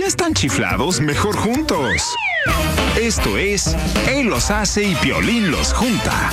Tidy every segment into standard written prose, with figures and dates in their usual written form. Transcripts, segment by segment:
están chiflados, mejor juntos. Esto es Él los hace y Piolín los junta.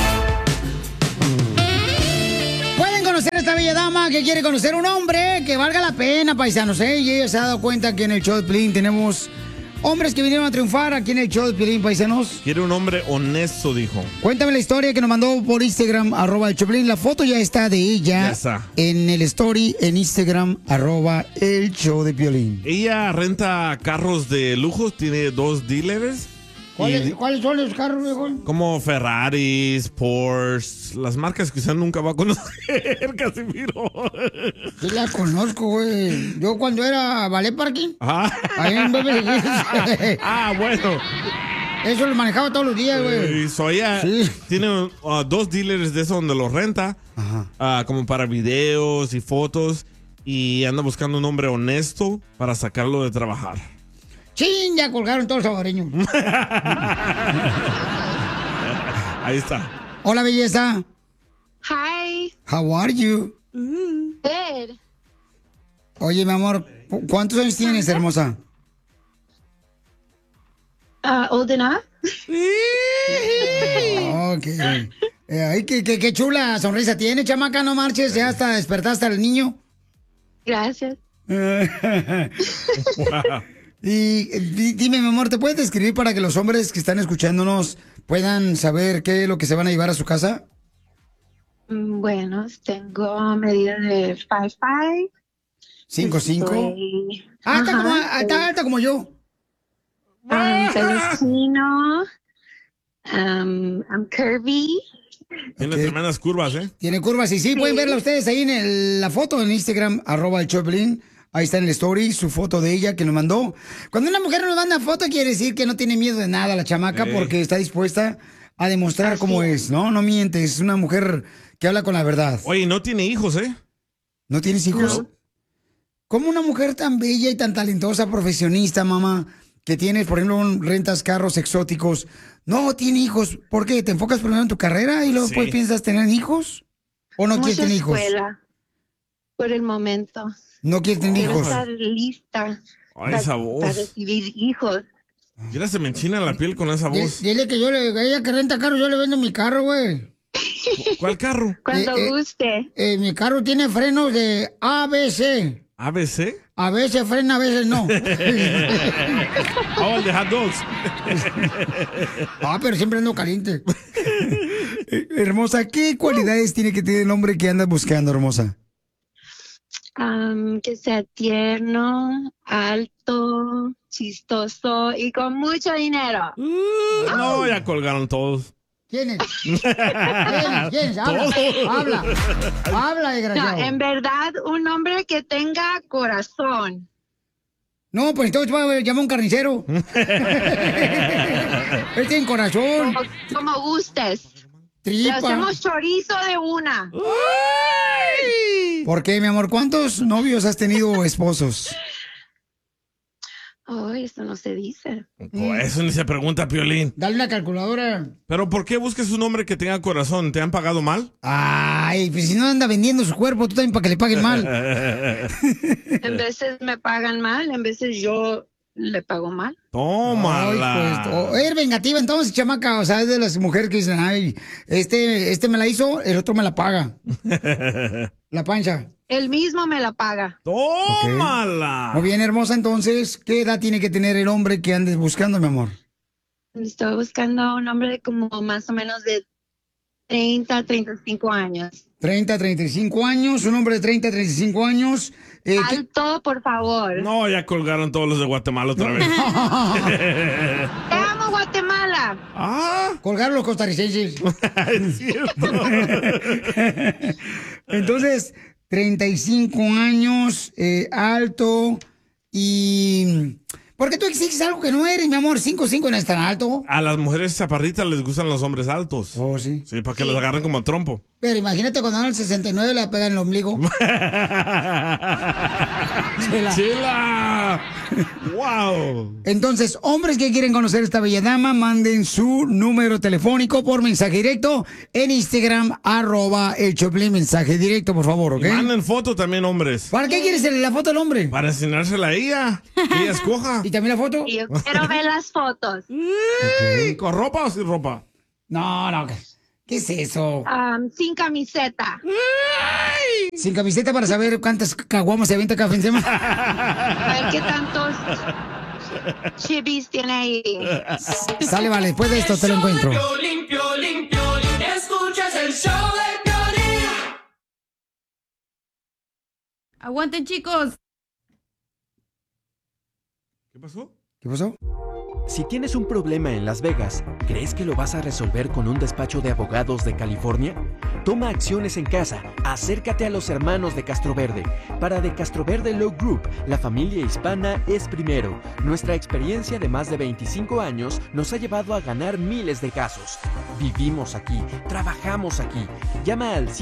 Pueden conocer a esta bella dama que quiere conocer un hombre que valga la pena, paisanos, ¿eh? Y ella se ha dado cuenta que en el show de Piolín tenemos hombres que vinieron a triunfar aquí en el show de Piolín, paisanos. Quiere un hombre honesto, dijo. Cuéntame la historia que nos mandó por Instagram, @el Choplin. La foto ya está de ella. Ya está. En el story, en Instagram, @el show de Piolín. Ella renta carros de lujo, tiene 2 dealers. ¿Cuáles son los carros, viejo? Como Ferraris, Porsche, las marcas que usted nunca va a conocer, Casimiro. Sí la conozco, güey. Yo cuando era ballet parking, ahí en Beverly Hills. Bueno. Eso lo manejaba todos los días, güey. Ella tiene 2 dealers de eso donde los renta, como para videos y fotos, y anda buscando un hombre honesto para sacarlo de trabajar. ¡Chin! Ya colgaron todos los salvadoreños. Ahí está. Hola, belleza. Hi. How are you? Good. Oye, mi amor, ¿cuántos años tienes, hermosa? Old enough. Ok. Ay, qué chula sonrisa tiene, chamaca, no marches. Ya hasta despertaste al niño. Gracias. Y dime, mi amor, ¿te puedes describir para que los hombres que están escuchándonos puedan saber qué es lo que se van a llevar a su casa? Bueno, tengo medida de 5'5". 5'5". Está alta como yo. Pelo chino. I'm curvy. Tiene tremendas curvas, ¿eh? Tiene curvas y sí, pueden verla ustedes ahí en la foto en Instagram, @el Choplin. Ahí está en el story su foto de ella que nos mandó. Cuando una mujer nos manda foto quiere decir que no tiene miedo de nada la chamaca porque está dispuesta a demostrar cómo es, ¿no? No miente, es una mujer que habla con la verdad. Oye, no tiene hijos, ¿eh? ¿No tienes hijos? No. ¿Cómo una mujer tan bella y tan talentosa, profesionista, mamá, que tienes, por ejemplo, rentas carros exóticos, no tiene hijos? ¿Por qué? ¿Te enfocas primero en tu carrera y luego después piensas tener hijos? ¿O no quieres tener hijos? Escuela, por el momento. ¿No quieres tener hijos? Quiero estar lista esa voz. para recibir hijos. Mira, se me enchina la piel con esa voz. Dile que ella que renta carro, yo le vendo mi carro, güey. ¿Cuál carro? Cuando guste. Mi carro tiene frenos de ABC. ¿ABC? A veces frena, a veces no. El de hot dogs. Pero siempre ando caliente. Hermosa, ¿qué cualidades tiene que tener el hombre que andas buscando, hermosa? Que sea tierno, alto, chistoso y con mucho dinero. No, ya colgaron todos. ¿Quién es? ¿Quién? Habla, desgraciado. No, en verdad, un hombre que tenga corazón. No, pues entonces va a llamar a un carnicero. Él tiene corazón. Como gustes. Tripa. Le hacemos chorizo de una. ¿Por qué, mi amor? ¿Cuántos novios has tenido o esposos? Ay, eso no se dice. Eso ni se pregunta, Piolín. Dale una calculadora. ¿Pero por qué buscas un hombre que tenga corazón? ¿Te han pagado mal? Ay, pues si no anda vendiendo su cuerpo, tú también para que le paguen mal. En veces me pagan mal, en veces yo le pago mal. Tómala. Pues, eres vengativa entonces, chamaca. O sea, es de las mujeres que dicen, ay, este me la hizo, el otro me la paga. La pancha. Él mismo me la paga. ¡Tómala! Muy bien, hermosa, entonces, ¿qué edad tiene que tener el hombre que andes buscando, mi amor? Estoy buscando a un hombre como más o menos de 30, 35 años. 30, 35 años, un hombre de 30, 35 años. Alto, por favor. No, ya colgaron todos los de Guatemala otra vez. ¡Te amo, Guatemala! Colgaron los costarricenses. Es cierto. Entonces, 35 años, alto y... ¿Por qué tú exiges algo que no eres, mi amor? 5'5" no es tan alto. A las mujeres chaparritas les gustan los hombres altos. Oh, sí. Sí, para que los agarren como trompo. Pero imagínate cuando dan el 69 le pegan el ombligo. ¡Chela! ¡Wow! Entonces, hombres que quieren conocer a esta bella dama, manden su número telefónico por mensaje directo en Instagram, @el Choplin, mensaje directo, por favor, ¿ok? Y manden foto también, hombres. ¿Para qué quieres la foto del hombre? Para enseñársela a ella. Que ella escoja. ¿Y también la foto? Y yo quiero ver las fotos. ¿Con ropa o sin ropa? No. ¿Qué es eso? Sin camiseta. Sin camiseta para saber cuántas caguamas se avienta cada fin de semana. A ver qué tantos chibis tiene ahí. Sale, vale, después de esto te lo encuentro. Piolín, escuchas el show de Piolín. Aguanten, chicos. ¿Qué pasó? ¿Qué pasó? Si tienes un problema en Las Vegas, ¿crees que lo vas a resolver con un despacho de abogados de California? Toma acciones en casa. Acércate a los hermanos de Castroverde. Para The Castroverde Law Group, la familia hispana es primero. Nuestra experiencia de más de 25 años nos ha llevado a ganar miles de casos. Vivimos aquí, trabajamos aquí. Llama al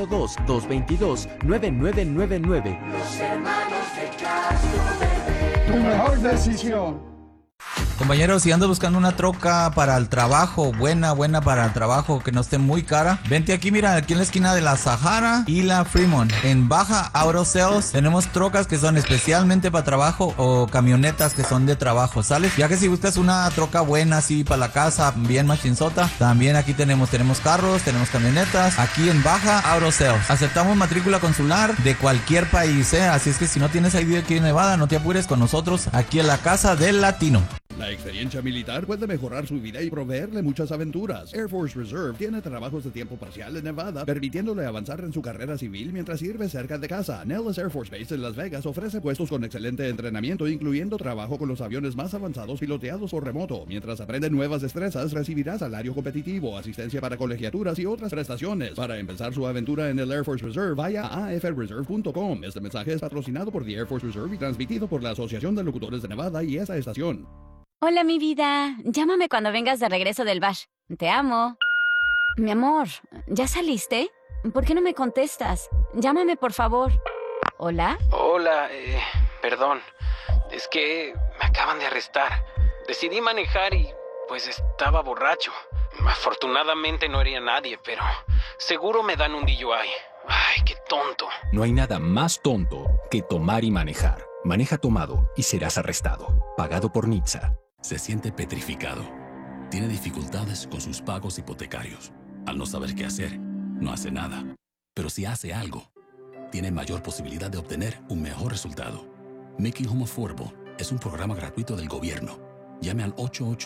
702-222-9999. Los hermanos de Castroverde. Tu mejor decisión. Compañeros, si andas buscando una troca para el trabajo, buena para el trabajo, que no esté muy cara, vente aquí, mira, aquí en la esquina de la Sahara y la Fremont. En Baja Auto Sales tenemos trocas que son especialmente para trabajo o camionetas que son de trabajo, ¿sales? Ya que si buscas una troca buena así para la casa, bien machinzota, también aquí tenemos carros, tenemos camionetas, aquí en Baja Auto Sales. Aceptamos matrícula consular de cualquier país, así es que si no tienes ID aquí en Nevada, no te apures con nosotros aquí en la Casa del Latino. La experiencia militar puede mejorar su vida y proveerle muchas aventuras. Air Force Reserve tiene trabajos de tiempo parcial en Nevada, permitiéndole avanzar en su carrera civil mientras sirve cerca de casa. Nellis Air Force Base en Las Vegas ofrece puestos con excelente entrenamiento, incluyendo trabajo con los aviones más avanzados piloteados por remoto. Mientras aprende nuevas destrezas, recibirá salario competitivo, asistencia para colegiaturas y otras prestaciones. Para empezar su aventura en el Air Force Reserve, vaya a afreserve.com. Este mensaje es patrocinado por The Air Force Reserve y transmitido por la Asociación de Locutores de Nevada y esa estación. Hola, mi vida. Llámame cuando vengas de regreso del bash. Te amo. Mi amor, ¿ya saliste? ¿Por qué no me contestas? Llámame, por favor. ¿Hola? Hola, perdón. Es que me acaban de arrestar. Decidí manejar y, pues, estaba borracho. Afortunadamente no hería a nadie, pero seguro me dan un DUI. Ay, qué tonto. No hay nada más tonto que tomar y manejar. Maneja tomado y serás arrestado. Pagado por NHTSA. Se siente petrificado. Tiene dificultades con sus pagos hipotecarios. Al no saber qué hacer, no hace nada. Pero si hace algo, tiene mayor posibilidad de obtener un mejor resultado. Making Home Affordable es un programa gratuito del gobierno. Llame al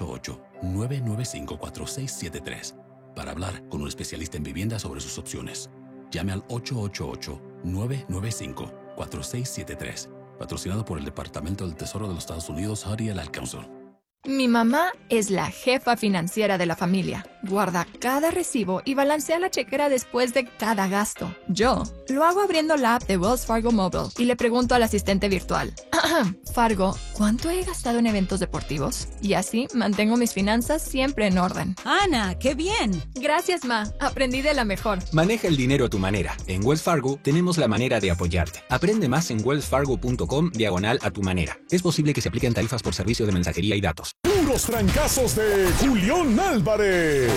888-995-4673 para hablar con un especialista en vivienda sobre sus opciones. Llame al 888-995-4673. Patrocinado por el Departamento del Tesoro de los Estados Unidos, HUD y el Ad Council. Mi mamá es la jefa financiera de la familia. Guarda cada recibo y balancea la chequera después de cada gasto. Yo lo hago abriendo la app de Wells Fargo Mobile y le pregunto al asistente virtual. Fargo, ¿cuánto he gastado en eventos deportivos? Y así mantengo mis finanzas siempre en orden. Ana, ¡qué bien! Gracias, Ma. Aprendí de la mejor. Maneja el dinero a tu manera. En Wells Fargo tenemos la manera de apoyarte. Aprende más en wellsfargo.com/a tu manera. Es posible que se apliquen tarifas por servicio de mensajería y datos. Puros trancazos de Julián Álvarez.